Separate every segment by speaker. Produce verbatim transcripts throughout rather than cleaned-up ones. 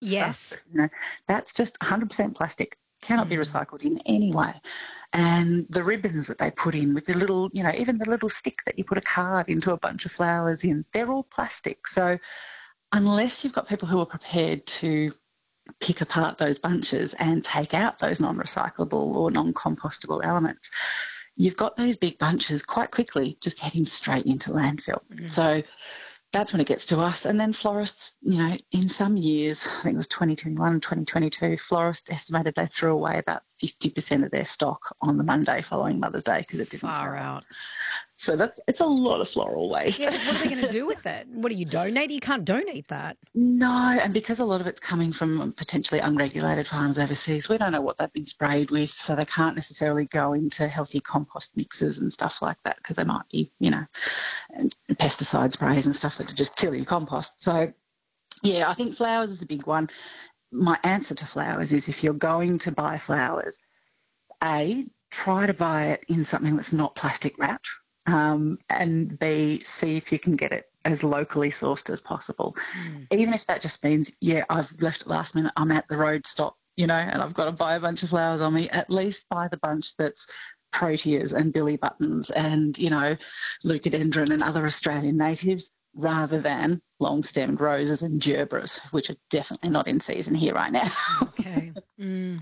Speaker 1: Yes.
Speaker 2: stuff, you know, that's just one hundred percent plastic. Cannot
Speaker 1: Mm.
Speaker 2: be recycled in any way. And the ribbons that they put in with the little, you know, even the little stick that you put a card into a bunch of flowers in, they're all plastic. So unless you've got people who are prepared to pick apart those bunches and take out those non-recyclable or non-compostable elements, you've got those big bunches quite quickly just heading straight into landfill. Mm. So that's when it gets to us. And then florists, you know, in some years, I think it was twenty twenty-one, twenty twenty-two, florists estimated they threw away about fifty percent of their stock on the Monday following Mother's Day because it didn't
Speaker 1: Far
Speaker 2: sell.
Speaker 1: out.
Speaker 2: So that's it's a lot of floral waste.
Speaker 1: Yeah, 'cause what are they going to do with it? What do you donate? You can't donate that.
Speaker 2: No, and because a lot of it's coming from potentially unregulated farms overseas, we don't know what they've been sprayed with, so they can't necessarily go into healthy compost mixes and stuff like that because they might be, you know, pesticide sprays and stuff that just kill your compost. So, yeah, I think flowers is a big one. My answer to flowers is if you're going to buy flowers, A, try to buy it in something that's not plastic wrapped, um, and B, see if you can get it as locally sourced as possible. Mm. Even if that just means, yeah, I've left it last minute, I'm at the road stop, you know, and I've got to buy a bunch of flowers on me, at least buy the bunch that's proteas and billy buttons and, you know, leucadendron and other Australian natives rather than long-stemmed roses and gerbras, which are definitely not in season here right now.
Speaker 1: Okay. Mm.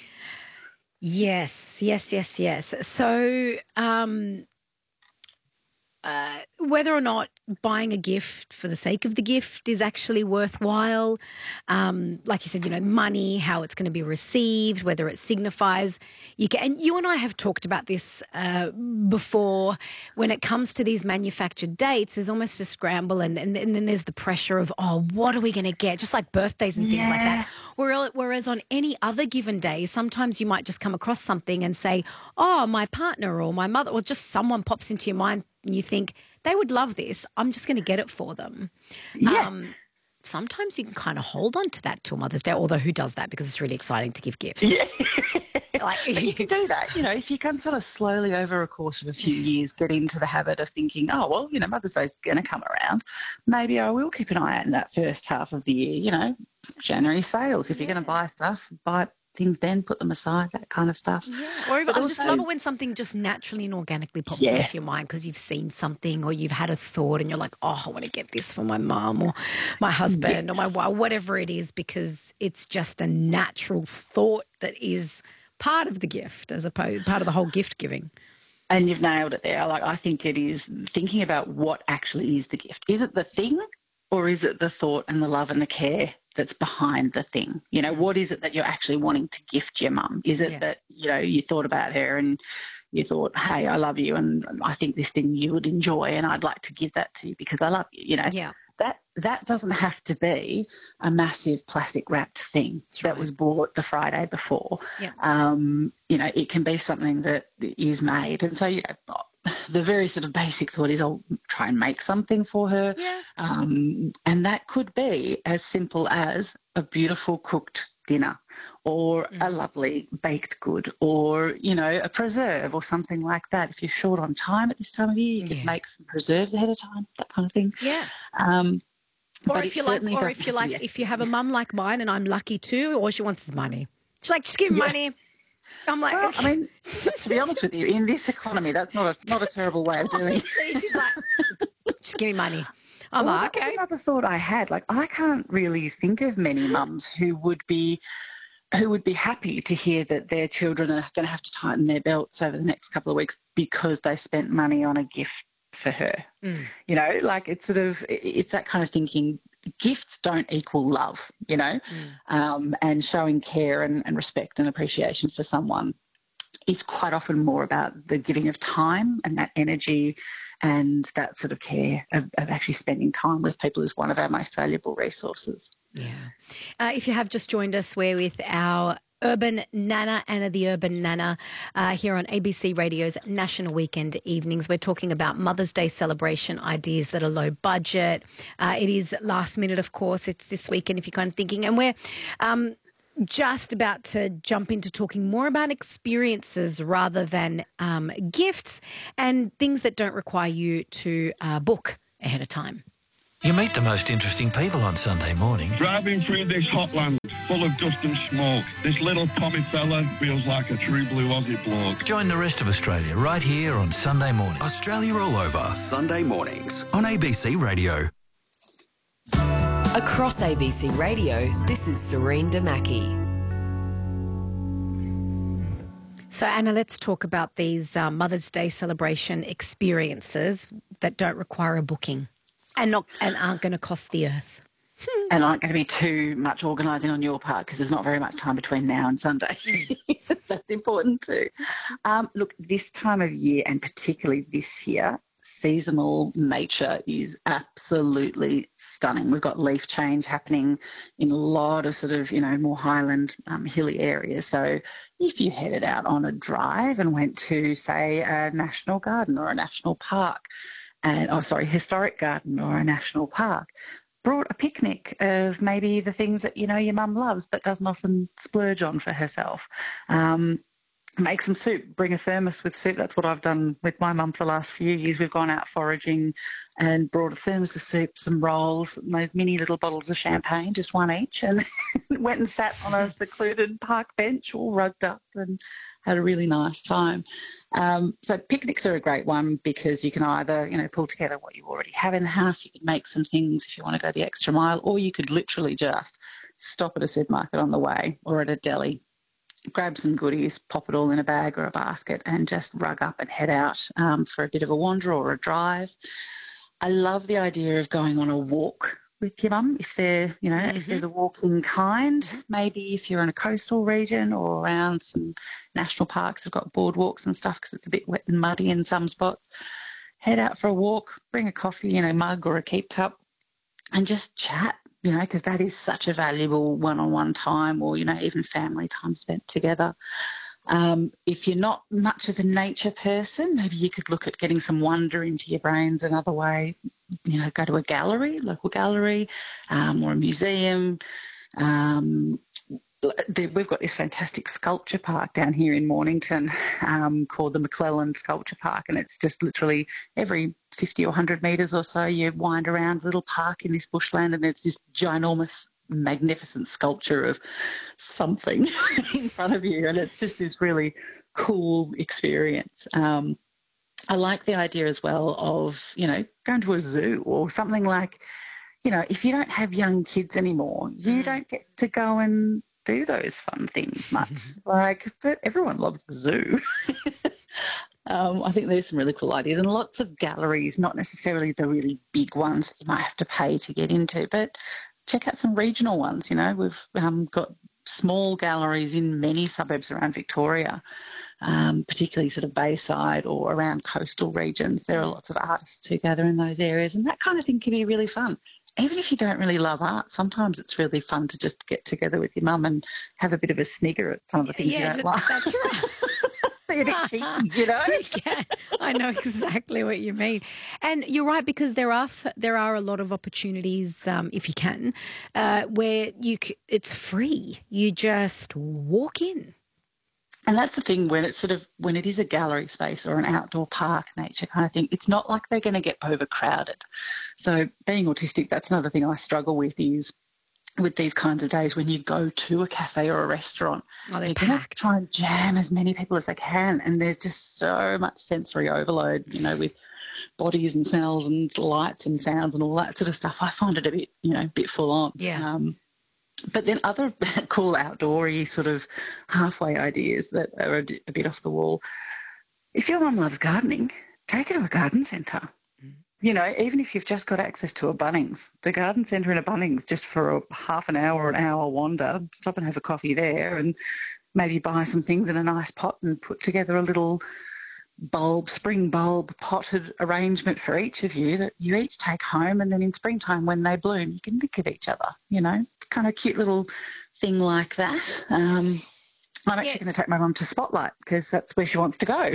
Speaker 1: Yes, yes, yes, yes. So um, uh, whether or not buying a gift for the sake of the gift is actually worthwhile, um, like you said, you know, money, how it's going to be received, whether it signifies. You can, and you and I have talked about this uh, before. When it comes to these manufactured dates, there's almost a scramble, and, and, and then there's the pressure of, oh, what are we going to get? Just like birthdays and things
Speaker 2: yeah.
Speaker 1: like that. Whereas, whereas on any other given day, sometimes you might just come across something and say, oh, my partner or my mother, or just someone pops into your mind and you think, they would love this. I'm just going to get it for them.
Speaker 2: Yeah.
Speaker 1: Um, sometimes you can kind of hold on to that till Mother's Day, although who does that because it's really exciting to give gifts.
Speaker 2: Yeah.
Speaker 1: Like,
Speaker 2: but you can do that. You know, if you can sort of slowly over a course of a few years get into the habit of thinking, oh, well, you know, Mother's Day's going to come around. Maybe I will keep an eye out in that first half of the year, you know, January sales. If yeah. you're going to buy stuff, buy things then, put them aside, that kind of stuff.
Speaker 1: Yeah. Or even,
Speaker 2: but
Speaker 1: I
Speaker 2: also,
Speaker 1: just love it when something just naturally and organically pops
Speaker 2: yeah.
Speaker 1: into your mind because you've seen something or you've had a thought and you're like, oh, I want to get this for my mum or my husband yeah. or my wife, whatever it is, because it's just a natural thought that is part of the gift as opposed part of the whole gift giving.
Speaker 2: And you've nailed it there. Like, I think it is thinking about what actually is the gift. Is it the thing or is it the thought and the love and the care that's behind the thing? You know, what is it that you're actually wanting to gift your mum? Is it yeah. that, you know, you thought about her and you thought, hey, I love you and I think this thing you would enjoy and I'd like to give that to you because I love you, you know?
Speaker 1: Yeah.
Speaker 2: That that doesn't have to be a massive plastic wrapped thing
Speaker 1: That's
Speaker 2: that
Speaker 1: right.
Speaker 2: was bought the Friday before.
Speaker 1: Yeah.
Speaker 2: Um, you know, it can be something that is made. And so, you know, the very sort of basic thought is I'll try and make something for her.
Speaker 1: Yeah.
Speaker 2: Um, and that could be as simple as a beautiful cooked dinner or mm. a lovely baked good or, you know, a preserve or something like that. If you're short on time at this time of year, you could
Speaker 1: yeah.
Speaker 2: make some preserves ahead of time, that kind of thing.
Speaker 1: Yeah.
Speaker 2: Um,
Speaker 1: or if you like, or if you like,
Speaker 2: be,
Speaker 1: if you have a mum like mine and I'm lucky too, all she wants is money. She's like, just give me yeah. money. I'm like,
Speaker 2: well,
Speaker 1: okay.
Speaker 2: I mean, to be honest with you, in this economy, that's not a not a terrible way of doing it.
Speaker 1: She's like, just give me money. I'm
Speaker 2: well,
Speaker 1: like,
Speaker 2: that
Speaker 1: okay.
Speaker 2: was another thought I had. Like, I can't really think of many mums who would be who would be happy to hear that their children are going to have to tighten their belts over the next couple of weeks because they spent money on a gift for her. Mm. You know, like it's sort of it's that kind of thinking. Gifts don't equal love, you know, mm. um, and showing care and, and respect and appreciation for someone is quite often more about the giving of time and that energy and that sort of care of, of actually spending time with people is one of our most valuable resources.
Speaker 1: Yeah. Uh, if you have just joined us, we're with our Urban Nana, Anna the Urban Nana, uh, here on A B C Radio's National Weekend Evenings. We're talking about Mother's Day celebration ideas that are low budget. Uh, it is last minute, of course. It's this weekend if you're kind of thinking. And we're um, just about to jump into talking more about experiences rather than um, gifts and things that don't require you to uh, book ahead of time.
Speaker 3: You meet the most interesting people on Sunday morning.
Speaker 4: Driving through this hot land full of dust and smoke, this little Tommy fella feels like a true blue Aussie bloke.
Speaker 3: Join the rest of Australia right here on Sunday morning.
Speaker 5: Australia All Over, Sunday mornings on A B C Radio.
Speaker 6: Across A B C Radio, this is Serene Damaki.
Speaker 1: So, Anna, let's talk about these uh, Mother's Day celebration experiences that don't require a booking and not and aren't going to cost the earth.
Speaker 2: And aren't going to be too much organising on your part because there's not very much time between now and Sunday. That's important too. Um, look, this time of year, and particularly this year, seasonal nature is absolutely stunning. We've got leaf change happening in a lot of sort of, you know, more highland, um, hilly areas. So if you headed out on a drive and went to, say, a national garden or a national park, and oh, sorry, historic garden or a national park, brought a picnic of maybe the things that, you know, your mum loves but doesn't often splurge on for herself. Um, make some soup, bring a thermos with soup. That's what I've done with my mum for the last few years. We've gone out foraging and brought a thermos of soup, some rolls, those mini little bottles of champagne, just one each, and went and sat on a secluded park bench all rugged up and had a really nice time. Um, so picnics are a great one because you can either, you know, pull together what you already have in the house. You can make some things if you want to go the extra mile, or you could literally just stop at a supermarket on the way or at a deli, grab some goodies, pop it all in a bag or a basket and just rug up and head out um, for a bit of a wander or a drive. I love the idea of going on a walk with your mum if they're, you know, mm-hmm. if they're the walking kind. Maybe if you're in a coastal region or around some national parks that have got boardwalks and stuff because it's a bit wet and muddy in some spots. Head out for a walk, bring a coffee in a mug or a keep cup and just chat. You know, because that is such a valuable one-on-one time or, you know, even family time spent together. Um, if you're not much of a nature person, maybe you could look at getting some wonder into your brains another way. You know, go to a gallery, local gallery, um, or a museum. Um, we've got this fantastic sculpture park down here in Mornington um, called the McClellan Sculpture Park, and it's just literally every fifty or one hundred metres or so you wind around a little park in this bushland and there's this ginormous, magnificent sculpture of something in front of you, and it's just this really cool experience. Um, I like the idea as well of, you know, going to a zoo or something like, you know, if you don't have young kids anymore, you don't get to go and do those fun things much. Like, but everyone loves the zoo. um, I think there's some really cool ideas and lots of galleries, not necessarily the really big ones that you might have to pay to get into, but check out some regional ones. You know, we've um, got small galleries in many suburbs around Victoria, um, particularly sort of Bayside or around coastal regions. There are lots of artists who gather in those areas, and that kind of thing can be really fun. Even if you don't really love art, sometimes it's really fun to just get together with your mum and have a bit of a snigger at some of the things
Speaker 1: yeah,
Speaker 2: you don't like.
Speaker 1: That's right.
Speaker 2: Be a bit cheeky, you know?
Speaker 1: Yeah, I know exactly what you mean. And you're right, because there are there are a lot of opportunities, um, if you can, uh, where you c- it's free. You just walk in.
Speaker 2: And that's the thing when it's sort of, when it is a gallery space or an outdoor park nature kind of thing, it's not like they're going to get overcrowded. So being autistic, that's another thing I struggle with is with these kinds of days when you go to a cafe or a restaurant,
Speaker 1: oh, they're
Speaker 2: they're going to
Speaker 1: packed.
Speaker 2: try and jam as many people as they can. And there's just so much sensory overload, you know, with bodies and smells and lights and sounds and all that sort of stuff. I find it a bit, you know, a bit full on.
Speaker 1: Yeah.
Speaker 2: Um, But then other cool outdoory sort of halfway ideas that are a, a bit off the wall. If your mum loves gardening, take her to a garden centre. Mm. You know, even if you've just got access to a Bunnings, the garden centre in a Bunnings, just for a half an hour or an hour wander, stop and have a coffee there and maybe buy some things in a nice pot and put together a little bulb, spring bulb potted arrangement for each of you that you each take home, and then in springtime when they bloom you can think of each other, you know. It's kind of a cute little thing like that. Um, I'm actually yeah. going to take my mum to Spotlight because that's where she wants to go.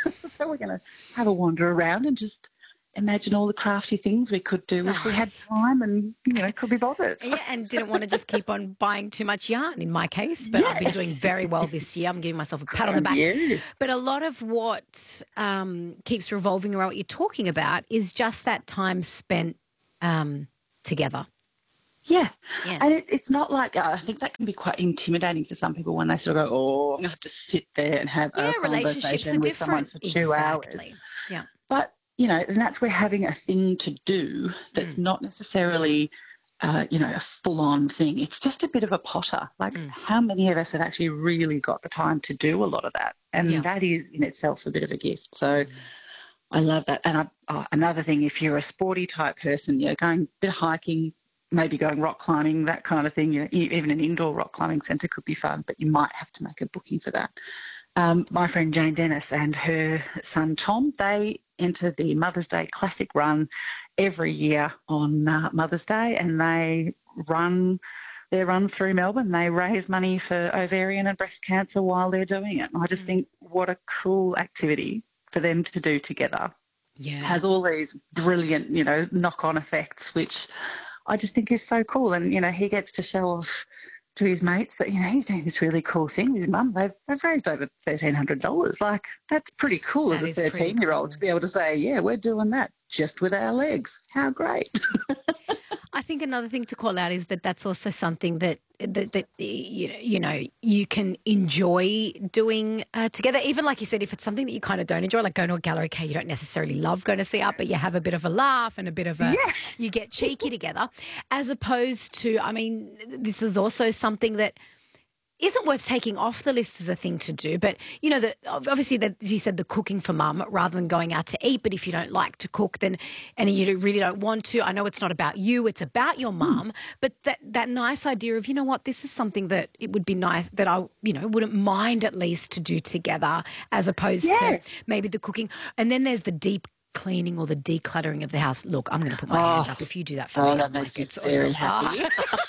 Speaker 2: So we're going to have a wander around and just imagine all the crafty things we could do if we had time and, you know, could be bothered.
Speaker 1: Yeah, and didn't want to just keep on buying too much yarn in my case, but yeah. I've been doing very well this year. I'm giving myself a pat on the back.
Speaker 2: Yeah.
Speaker 1: But a lot of what um, keeps revolving around what you're talking about is just that time spent um, together.
Speaker 2: Yeah.
Speaker 1: Yeah.
Speaker 2: And it, it's not like, uh, I think that can be quite intimidating for some people when they sort of go, oh, I'm going to have to sit there and have
Speaker 1: Yeah,
Speaker 2: a
Speaker 1: relationships
Speaker 2: conversation
Speaker 1: are
Speaker 2: with someone
Speaker 1: different.
Speaker 2: for two
Speaker 1: Exactly.
Speaker 2: hours.
Speaker 1: Yeah.
Speaker 2: But, you know, and that's where having a thing to do that's
Speaker 1: Mm.
Speaker 2: not necessarily, uh, you know, a full-on thing. It's just a bit of a potter. Like,
Speaker 1: Mm.
Speaker 2: how many of us have actually really got the time to do a lot of that? And
Speaker 1: Yeah.
Speaker 2: that is in itself a bit of a gift. So
Speaker 1: Mm.
Speaker 2: I love that. And I, oh, another thing, if you're a sporty type person, you know, going a bit of hiking, maybe going rock climbing, that kind of thing, you know, e- even an indoor rock climbing centre could be fun, but you might have to make a booking for that. Um, my friend Jane Dennis and her son Tom, they enter the Mother's Day Classic Run every year on uh, Mother's Day, and they run their run through Melbourne. They raise money for ovarian and breast cancer while they're doing it. And I just
Speaker 1: Mm.
Speaker 2: think what a cool activity for them to do together.
Speaker 1: Yeah.
Speaker 2: Has all these brilliant, you know, knock-on effects, which I just think is so cool. And, you know, he gets to show off to his mates that, you know, he's doing this really cool thing with his mum. They've, they've raised over thirteen hundred dollars. Like, that's pretty cool
Speaker 1: That
Speaker 2: as a
Speaker 1: is pretty
Speaker 2: thirteen-year-old
Speaker 1: cool.
Speaker 2: to be able to say, yeah, we're doing that just with our legs. How great.
Speaker 1: I think another thing to call out is that that's also something that that, that you know, you know you can enjoy doing uh, together. Even like you said, if it's something that you kind of don't enjoy, like going to a gallery, okay, you don't necessarily love going to see art, but you have a bit of a laugh and a bit of a
Speaker 2: Yes.
Speaker 1: you get cheeky together, as opposed to, I mean, this is also something that isn't worth taking off the list as a thing to do. But, you know, the, obviously, that you said the cooking for mum rather than going out to eat. But if you don't like to cook, then and you really don't want to, I know it's not about you, it's about your mum. But that, that nice idea of, you know what, this is something that it would be nice that I, you know, wouldn't mind at least to do together, as opposed
Speaker 2: Yeah.
Speaker 1: to maybe the cooking. And then there's the deep cleaning or the decluttering of the house. Look, I'm going to put my hand
Speaker 2: Oh.
Speaker 1: up if you do that for
Speaker 2: Oh,
Speaker 1: me.
Speaker 2: that
Speaker 1: I'm
Speaker 2: makes
Speaker 1: like,
Speaker 2: me
Speaker 1: it's,
Speaker 2: very
Speaker 1: it's,
Speaker 2: happy.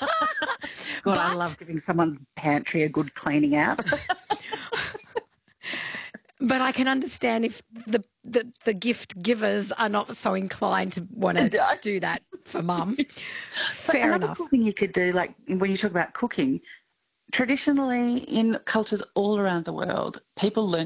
Speaker 2: God, I
Speaker 1: But-
Speaker 2: love giving someone's pantry a good cleaning out.
Speaker 1: But I can understand if the, the, the gift givers are not so inclined to want to
Speaker 2: No.
Speaker 1: do that for mum.
Speaker 2: But
Speaker 1: Fair
Speaker 2: another
Speaker 1: enough.
Speaker 2: cool thing you could do, like when you talk about cooking, traditionally in cultures all around the world, people learn